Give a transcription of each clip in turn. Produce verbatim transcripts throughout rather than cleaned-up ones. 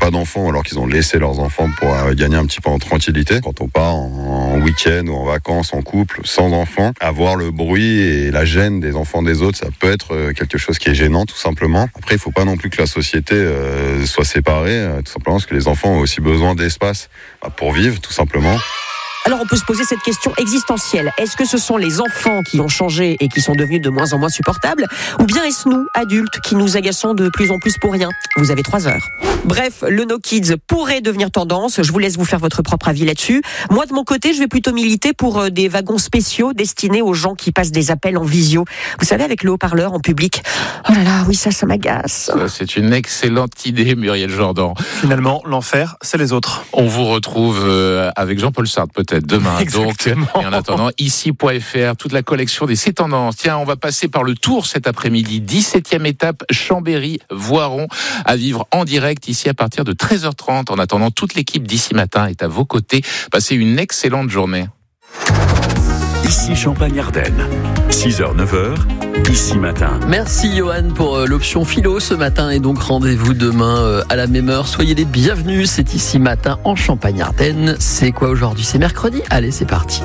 pas d'enfants alors qu'ils ont laissé leurs enfants pour euh, gagner un petit peu en tranquillité. Quand on part en, en week-end ou en vacances, en couple, sans enfants, avoir le bruit et la gêne des enfants des autres, ça peut être euh, quelque chose qui est gênant tout simplement. Après, il faut pas non plus que la société euh, soit séparée, euh, tout simplement parce que les enfants ont aussi besoin d'espace bah, pour vivre tout simplement. Alors on peut se poser cette question existentielle. Est-ce que ce sont les enfants qui ont changé et qui sont devenus de moins en moins supportables, ou bien est-ce nous, adultes, qui nous agaçons de plus en plus pour rien ? Vous avez trois heures. Bref, le No Kids pourrait devenir tendance. Je vous laisse vous faire votre propre avis là-dessus. Moi, de mon côté, je vais plutôt militer pour des wagons spéciaux destinés aux gens qui passent des appels en visio. Vous savez, avec le haut-parleur en public. Oh là là, oui, ça, ça m'agace. Ça, c'est une excellente idée, Muriel Jordan. Finalement, l'enfer, c'est les autres. On vous retrouve euh, avec Jean-Paul Sartre peut-être demain. Exactement. Donc, et en attendant, ici point f r, toute la collection des C'est Tendances. Tiens, on va passer par le Tour cet après-midi. dix-septième étape, Chambéry-Voiron, à vivre en direct ici à partir de treize heures trente. En attendant, toute l'équipe d'ici matin est à vos côtés. Passez une excellente journée. Ici Champagne-Ardenne, six heures neuf heures, ici matin. Merci Johan pour euh, l'option philo ce matin et donc rendez-vous demain euh, à la même heure. Soyez les bienvenus, c'est ici matin en Champagne-Ardenne. C'est quoi aujourd'hui ? C'est mercredi ? Allez, c'est parti.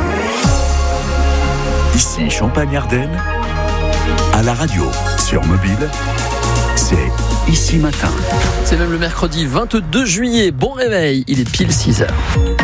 Ici Champagne-Ardenne, à la radio, sur mobile, c'est ici matin. C'est même le mercredi vingt-deux juillet. Bon réveil, il est pile six heures.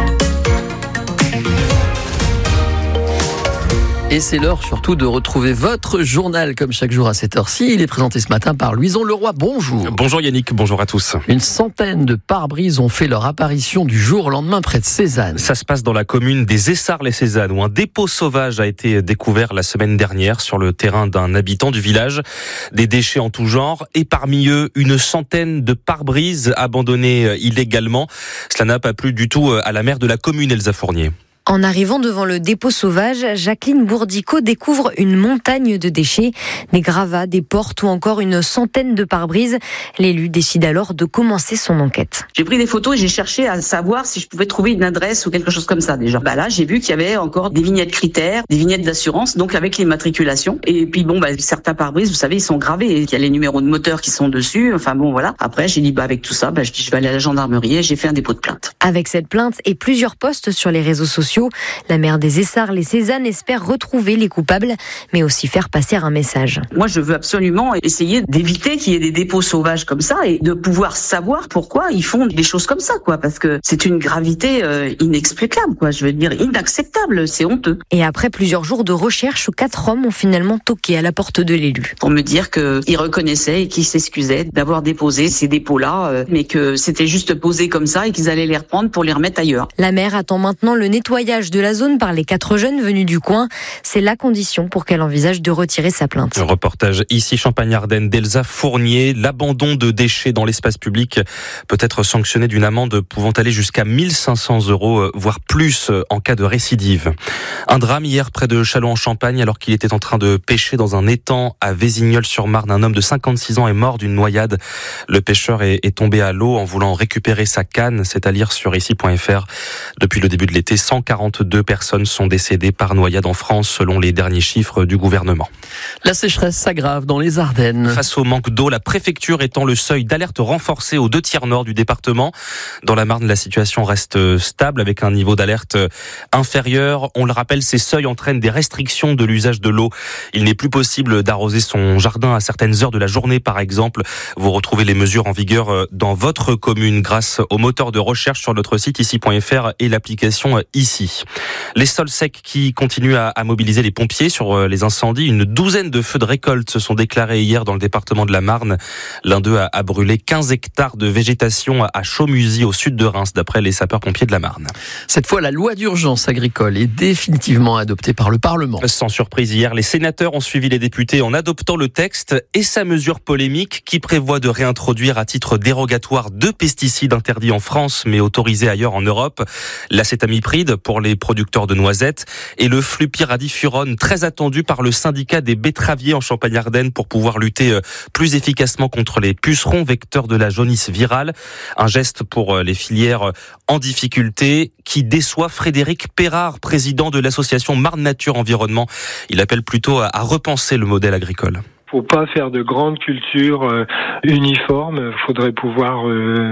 Et c'est l'heure surtout de retrouver votre journal comme chaque jour à cette heure-ci. Il est présenté ce matin par Louison Leroy. Bonjour. Bonjour Yannick, bonjour à tous. Une centaine de pare-brises ont fait leur apparition du jour au lendemain près de Cézanne. Ça se passe dans la commune des Essarts-les-Cézannes où un dépôt sauvage a été découvert la semaine dernière sur le terrain d'un habitant du village. Des déchets en tout genre et parmi eux une centaine de pare-brises abandonnés illégalement. Cela n'a pas plu du tout à la maire de la commune, Elsa Fournier. En arrivant devant le dépôt sauvage, Jacqueline Bourdico découvre une montagne de déchets, des gravats, des portes ou encore une centaine de pare-brises. L'élu décide alors de commencer son enquête. J'ai pris des photos et j'ai cherché à savoir si je pouvais trouver une adresse ou quelque chose comme ça déjà. Bah là, j'ai vu qu'il y avait encore des vignettes critères, des vignettes d'assurance, donc avec les matriculations. Et puis bon, bah certains pare-brises, vous savez, ils sont gravés. Il y a les numéros de moteur qui sont dessus. Enfin bon, voilà. Après, j'ai dit bah avec tout ça, bah je dis je vais aller à la gendarmerie et j'ai fait un dépôt de plainte. Avec cette plainte et plusieurs posts sur les réseaux sociaux, la maire des Essarts-les-Cézannes espère retrouver les coupables, mais aussi faire passer un message. Moi, je veux absolument essayer d'éviter qu'il y ait des dépôts sauvages comme ça et de pouvoir savoir pourquoi ils font des choses comme ça, quoi. Parce que c'est une gravité euh, inexplicable, quoi. Je veux dire inacceptable, c'est honteux. Et après plusieurs jours de recherche, quatre hommes ont finalement toqué à la porte de l'élu. Pour me dire qu'ils reconnaissaient et qu'ils s'excusaient d'avoir déposé ces dépôts-là, euh, mais que c'était juste posé comme ça et qu'ils allaient les reprendre pour les remettre ailleurs. La maire attend maintenant le nettoyage de la zone par les quatre jeunes venus du coin. C'est la condition pour qu'elle envisage de retirer sa plainte. Un reportage ici Champagne-Ardenne d'Elsa Fournier. L'abandon de déchets dans l'espace public peut être sanctionné d'une amende pouvant aller jusqu'à mille cinq cents euros, voire plus en cas de récidive. Un drame hier près de Châlons-en-Champagne alors qu'il était en train de pêcher dans un étang à Vésigneul-sur-Marne. Un homme de cinquante-six ans est mort d'une noyade. Le pêcheur est, est tombé à l'eau en voulant récupérer sa canne. C'est à lire sur ici point f r. Depuis le début de l'été, cent quarante-deux personnes sont décédées par noyade en France selon les derniers chiffres du gouvernement. La sécheresse s'aggrave dans les Ardennes. Face au manque d'eau, la préfecture étend le seuil d'alerte renforcé aux deux tiers nord du département. Dans la Marne, la situation reste stable avec un niveau d'alerte inférieur. On le rappelle, ces seuils entraînent des restrictions de l'usage de l'eau. Il n'est plus possible d'arroser son jardin à certaines heures de la journée, par exemple. Vous retrouvez les mesures en vigueur dans votre commune grâce au moteur de recherche sur notre site ici point f r et l'application Ici. Les sols secs qui continuent à, à mobiliser les pompiers sur les incendies. Une douzaine de feux de récolte se sont déclarés hier dans le département de la Marne. L'un d'eux a, a brûlé quinze hectares de végétation à Chaumusy, au sud de Reims, d'après les sapeurs-pompiers de la Marne. Cette fois, la loi d'urgence agricole est définitivement adoptée par le Parlement. Sans surprise, hier, les sénateurs ont suivi les députés en adoptant le texte et sa mesure polémique qui prévoit de réintroduire à titre dérogatoire deux pesticides interdits en France mais autorisés ailleurs en Europe. L'acétamipride pour les producteurs de noisettes et le flupyradifurone, très attendu par le syndicat des betteraviers en Champagne-Ardenne pour pouvoir lutter plus efficacement contre les pucerons vecteurs de la jaunisse virale. Un geste pour les filières en difficulté qui déçoit Frédéric Perrard, président de l'association Marne Nature Environnement. Il appelle plutôt à repenser le modèle agricole. Faut pas faire de grandes cultures euh, uniformes. Faudrait pouvoir euh,